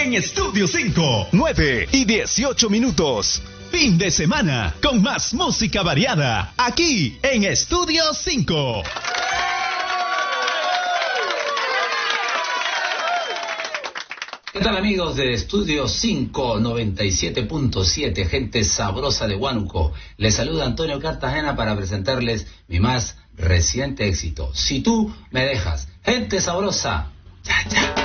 en Estudio 5. 9:18. Fin de semana con más música variada aquí en Estudio 5. ¿Qué tal, amigos de Estudio 5, 97.7, gente sabrosa de Huánuco? Les saluda Antonio Cartagena para presentarles mi más reciente éxito, Si tú me dejas. Gente sabrosa, ya, ya.